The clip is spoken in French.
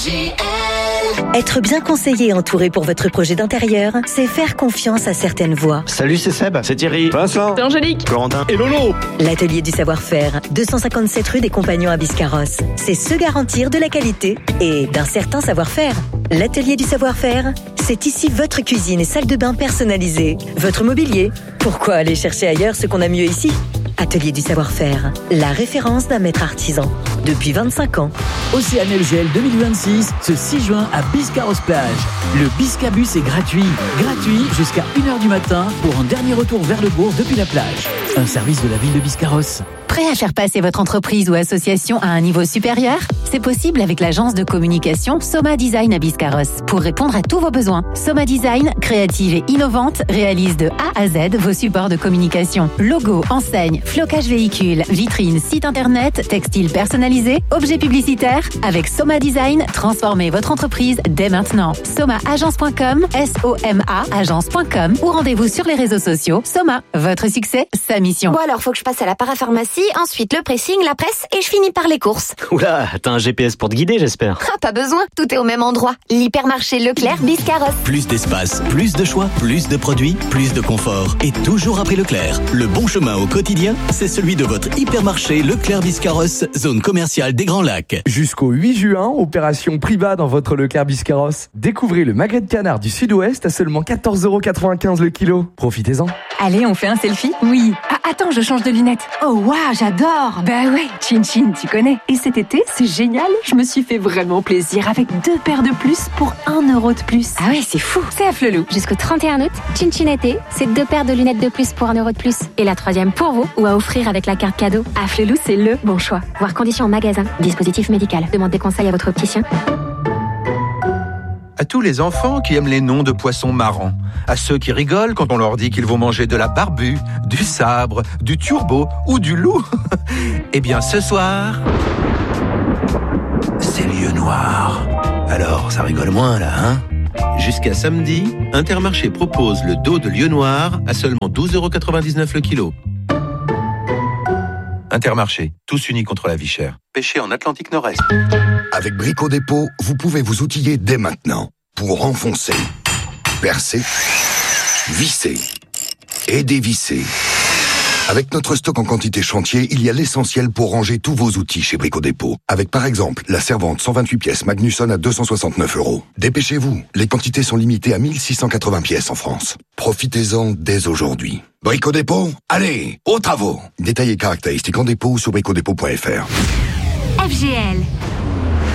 Être bien conseillé et entouré pour votre projet d'intérieur, c'est faire confiance à certaines voix. Salut, c'est Seb, c'est Thierry, Vincent, c'est Angélique, Corentin et Lolo. L'atelier du savoir-faire, 257 rue des Compagnons à Biscarrosse. C'est se garantir de la qualité et d'un certain savoir-faire. L'atelier du savoir-faire, c'est ici votre cuisine et salle de bain personnalisée. Votre mobilier. Pourquoi aller chercher ailleurs ce qu'on a mieux ici ? Atelier du savoir-faire, la référence d'un maître artisan. Depuis 25 ans. Océan LGL 2026, ce 6 juin à Biscarrosse-Plage. Le Biscabus est gratuit. Gratuit jusqu'à 1h du matin pour un dernier retour vers le bourg depuis la plage. Un service de la ville de Biscarrosse. Prêt à faire passer votre entreprise ou association à un niveau supérieur ? C'est possible avec l'agence de communication Soma Design à Biscarrosse. Pour répondre à tous vos besoins, Soma Design, créative et innovante, réalise de A à Z vos supports de communication. Logo, enseigne, flocage véhicule, vitrine, site internet, textile personnalisé, objets publicitaires. Avec Soma Design, transformez votre entreprise dès maintenant. SomaAgence.com, SOMA agence.com ou rendez-vous sur les réseaux sociaux. Soma, votre succès, sa mission. Bon alors, faut que je passe à la parapharmacie, ensuite le pressing, la presse et je finis par les courses. Oula, t'as un GPS pour te guider, j'espère. Ah, pas besoin, tout est au même endroit. L'hypermarché Leclerc Biscarrosse. Plus d'espace, plus de choix, plus de produits, plus de confort. Et toujours après Leclerc. Le bon chemin au quotidien, c'est celui de votre hypermarché Leclerc Biscarrosse, zone commerciale des Grands Lacs. Jusqu'au 8 juin, opération Priva dans votre Leclerc Biscarrosse. Découvrez le magret de canard du Sud-Ouest à seulement 14,95€ le kilo. Profitez-en. Allez, on fait un selfie ? Oui. Ah, attends, je change de lunettes. Oh waouh, j'adore. Bah ouais, Chin Chin, tu connais. Et cet été, c'est génial, je me suis fait vraiment plaisir avec 2 paires de plus pour 1€ de plus. Ah ouais, c'est fou. C'est à Flelou. Jusqu'au 31 août, Chin Chin été, c'est 2 paires de lunettes de plus pour 1€ de plus. Et la 3e pour vous ou à offrir avec la carte cadeau. À Flelou, c'est le bon choix. Voir conditions en magasin. Dispositif médical. Demandez conseil à votre opticien. À tous les enfants qui aiment les noms de poissons marrants, à ceux qui rigolent quand on leur dit qu'ils vont manger de la barbue, du sabre, du turbo ou du loup. Eh bien ce soir, c'est lieu noir. Alors ça rigole moins là, hein ? Jusqu'à samedi, Intermarché propose le dos de lieu noir à seulement 12,99€ le kilo. Intermarché, tous unis contre la vie chère. Pêché en Atlantique Nord-Est. Avec Brico Dépôt, vous pouvez vous outiller dès maintenant pour enfoncer, percer, visser et dévisser. Avec notre stock en quantité chantier, il y a l'essentiel pour ranger tous vos outils chez Brico Dépôt. Avec par exemple la servante 128 pièces Magnusson à 269€. Dépêchez-vous, les quantités sont limitées à 1680 pièces en France. Profitez-en dès aujourd'hui. Brico Dépôt, allez, aux travaux. Détails et caractéristiques en dépôt ou sur bricodépôt.fr. FGL,